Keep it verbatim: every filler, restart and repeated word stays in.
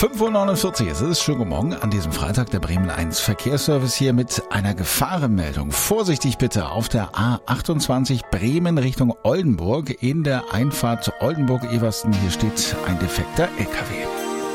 fünf Uhr neunundvierzig ist es. Schönen guten Morgen an diesem Freitag. Der Bremen eins Verkehrsservice hier mit einer Gefahrenmeldung. Vorsichtig bitte auf der A achtundzwanzig Bremen Richtung Oldenburg in der Einfahrt Oldenburg-Eversten. Hier steht ein defekter L K W.